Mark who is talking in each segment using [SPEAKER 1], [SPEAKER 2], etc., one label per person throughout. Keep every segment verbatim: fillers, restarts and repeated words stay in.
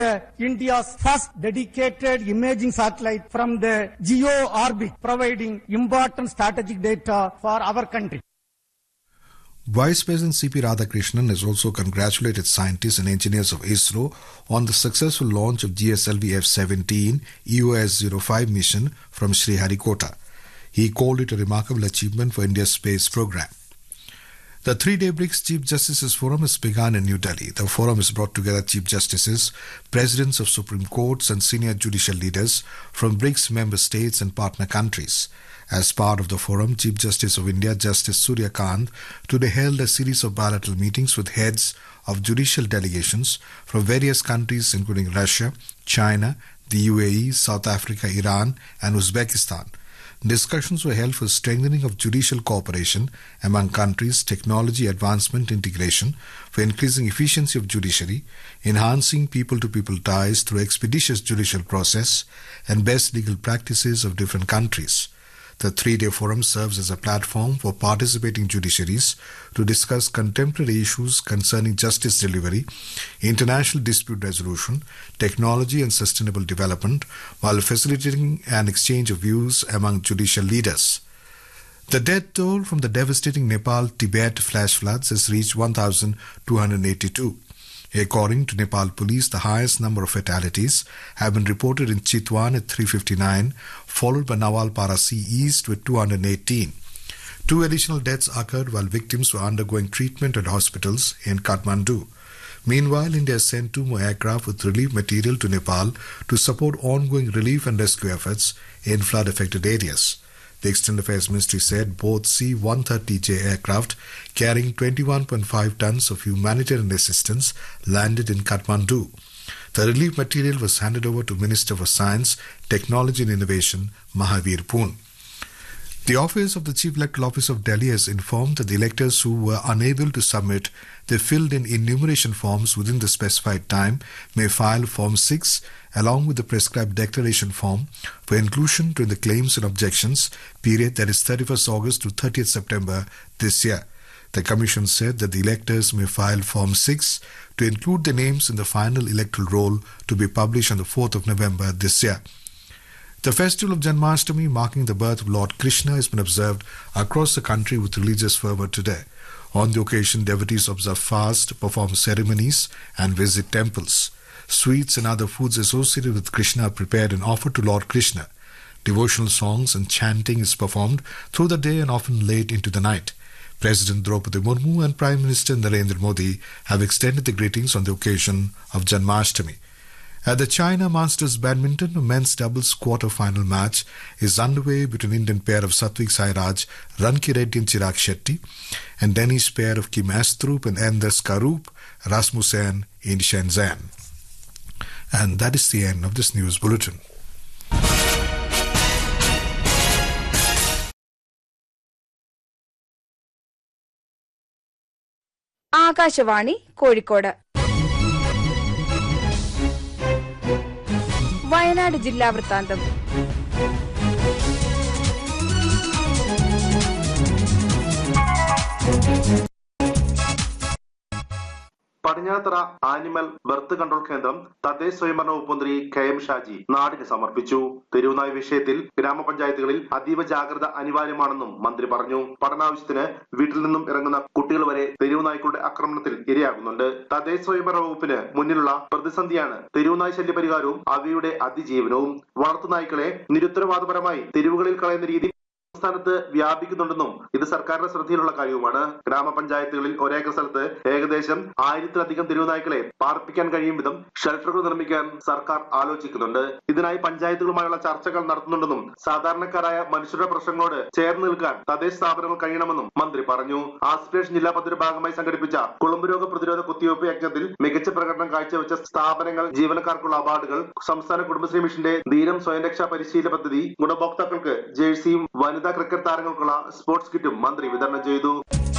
[SPEAKER 1] India's first dedicated imaging satellite from the geo orbit, providing important strategic data for our country.
[SPEAKER 2] Vice President C P Radhakrishnan has also congratulated scientists and engineers of ISRO on the successful launch of G S L V F seventeen E O S zero five mission from Sriharikota. He called it a remarkable achievement for India's space program. The three-day BRICS Chief Justices Forum has begun in New Delhi. The forum has brought together Chief Justices, Presidents of Supreme Courts and senior judicial leaders from BRICS member states and partner countries. As part of the forum, Chief Justice of India, Justice Surya Kant, today held a series of bilateral meetings with heads of judicial delegations from various countries including Russia, China, the U A E, South Africa, Iran and Uzbekistan. Discussions were held for strengthening of judicial cooperation among countries, technology advancement integration, for increasing efficiency of judiciary, enhancing people-to-people ties through expeditious judicial process, and best legal practices of different countries. The three-day forum serves as a platform for participating judiciaries to discuss contemporary issues concerning justice delivery, international dispute resolution, technology and sustainable development, while facilitating an exchange of views among judicial leaders. The death toll from the devastating Nepal-Tibet flash floods has reached one thousand two hundred eighty-two. According to Nepal police, the highest number of fatalities have been reported in Chitwan at three fifty-nine, followed by Nawalpara Sea East with two hundred eighteen. Two additional deaths occurred while victims were undergoing treatment at hospitals in Kathmandu. Meanwhile, India has sent two more aircraft with relief material to Nepal to support ongoing relief and rescue efforts in flood-affected areas. The External Affairs Ministry said both C one thirty J aircraft carrying twenty-one point five tons of humanitarian assistance landed in Kathmandu. The relief material was handed over to Minister for Science, Technology and Innovation, Mahavir Poon. The Office of the Chief Electoral Officer of Delhi has informed that the electors who were unable to submit the filled-in enumeration forms within the specified time may file Form six along with the prescribed declaration form for inclusion during the claims and objections period, that is thirty-first August to thirtieth September this year. The Commission said that the electors may file Form six to include the names in the final electoral roll to be published on the fourth of November this year. The festival of Janmashtami, marking the birth of Lord Krishna, has been observed across the country with religious fervour today. On the occasion, devotees observe fast, perform ceremonies and visit temples. Sweets and other foods associated with Krishna are prepared and offered to Lord Krishna. Devotional songs and chanting is performed through the day and often late into the night. President Draupadi Murmu and Prime Minister Narendra Modi have extended the greetings on the occasion of Janmashtami. At the China Masters Badminton, a men's doubles quarter-final match is underway between Indian pair of Satwik Sairaj, Ranki Reddy and Chirag Shetty, and Danish pair of Kim Astrup and Anders Karup Rasmussen in Shenzhen. And that is the end of this news bulletin.
[SPEAKER 3] Akashvani Kozhikode. Wayanad ജില്ലാ വൃത്താന്തം.
[SPEAKER 4] Padinjarathara animal birth control കേന്ദ്രം തദ്ദേശ സ്വയംഭരണ വകുപ്പ് മന്ത്രി K M Shaji നാടിന് സമർപ്പിച്ചു. തെരുവുനായ വിഷയത്തിൽ ഗ്രാമപഞ്ചായത്തുകളിൽ അതീവ ജാഗ്രത അനിവാര്യമാണെന്നും മന്ത്രി പറഞ്ഞു. പഠനാവശ്യത്തിന് വീട്ടിൽ നിന്നും ഇറങ്ങുന്ന കുട്ടികൾ വരെ തെരുവുനായ്ക്കളുടെ ആക്രമണത്തിൽ ഇരയാകുന്നുണ്ട്. തദ്ദേശ സ്വയംഭരണ വകുപ്പിന് മുന്നിലുള്ള പ്രതിസന്ധിയാണ് തെരുവുനായ ശല്യ പരിഹാരവും അവയുടെ അതിജീവനവും. വളർത്തുനായ്ക്കളെ നിരുത്തരവാദപരമായി തെരുവുകളിൽ കളയുന്ന രീതി സംസ്ഥാനത്ത് വ്യാപിക്കുന്നുണ്ടെന്നും ഇത് സർക്കാരിന്റെ ശ്രദ്ധയിലുള്ള കാര്യവുമാണ്. ഗ്രാമപഞ്ചായത്തുകളിൽ ഒരേക്കർ സ്ഥലത്ത് ഏകദേശം ആയിരത്തിലധികം തെരുവുനായ്ക്കളെ പാർപ്പിക്കാൻ കഴിയും വിധം ഷെൽട്ടറുകൾ നിർമ്മിക്കാൻ സർക്കാർ ആലോചിക്കുന്നുണ്ട്. ഇതിനായി പഞ്ചായത്തുകളുമായുള്ള ചർച്ചകൾ നടത്തുന്നുണ്ടെന്നും സാധാരണക്കാരായ മനുഷ്യരുടെ പ്രശ്നങ്ങളോട് ചേർന്ന് നിൽക്കാൻ തദ്ദേശ സ്ഥാപനങ്ങൾ കഴിയണമെന്നും മന്ത്രി പറഞ്ഞു. ആസ്പിരേഷൻ ജില്ലാ പദ്ധതിയുടെ ഭാഗമായി സംഘടിപ്പിച്ച കുളമ്പ് രോഗ പ്രതിരോധ കുത്തിവയ്പ് യജ്ഞത്തിൽ മികച്ച പ്രകടനം കാഴ്ചവെച്ച സ്ഥാപനങ്ങൾ ജീവനക്കാർക്കുള്ള അവാർഡുകൾ, സംസ്ഥാന കുടുംബശ്രീ മിഷന്റെ ധീരം സ്വയം രക്ഷാ പരിശീലന പദ്ധതി ഗുണഭോക്താക്കൾക്ക് ജേഴ്സിയും വനിതാ ക്രിക്കറ്റ് താരങ്ങൾക്കുള്ള സ്പോർട്സ് കിറ്റും മന്ത്രി വിതരണം ചെയ്തു.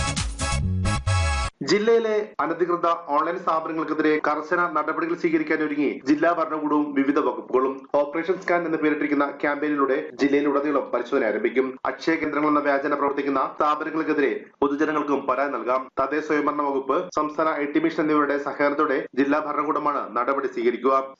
[SPEAKER 4] ജില്ലയിലെ അനധികൃത ഓൺലൈൻ സ്ഥാപനങ്ങൾക്കെതിരെ കർശന നടപടികൾ സ്വീകരിക്കാനൊരുങ്ങി ജില്ലാ ഭരണകൂടവും വിവിധ വകുപ്പുകളും. ഓപ്പറേഷൻ സ്കാൻ എന്ന് പേരിട്ടിരിക്കുന്ന ക്യാമ്പയിനിലൂടെ ജില്ലയിലുടനീളം പരിശോധന ആരംഭിക്കും. അക്ഷയ കേന്ദ്രങ്ങൾ എന്ന വ്യാജന പ്രവർത്തിക്കുന്ന സ്ഥാപനങ്ങൾക്കെതിരെ പൊതുജനങ്ങൾക്കും പരാതി നൽകാം. തദ്ദേശ സ്വയംഭരണ വകുപ്പ്, സംസ്ഥാന ഐ ടി മിഷൻ എന്നിവരുടെ സഹകരണത്തോടെ ജില്ലാ ഭരണകൂടമാണ് നടപടി സ്വീകരിക്കുക.